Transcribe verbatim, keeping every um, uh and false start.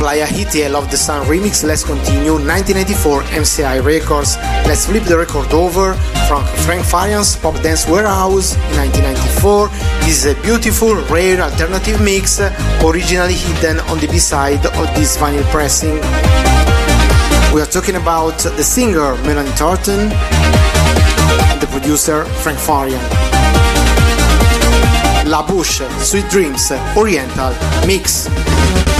Playa Hiti, I Love the Sun remix. Let's continue. nineteen ninety-four M C I Records. Let's flip the record over from Frank Farian's Pop Dance Warehouse in nineteen ninety-four. This is a beautiful, rare alternative mix, originally hidden on the B-side of this vinyl pressing. We are talking about the singer Melanie Thornton and the producer Frank Farian. La Bouche, Sweet Dreams, Oriental Mix.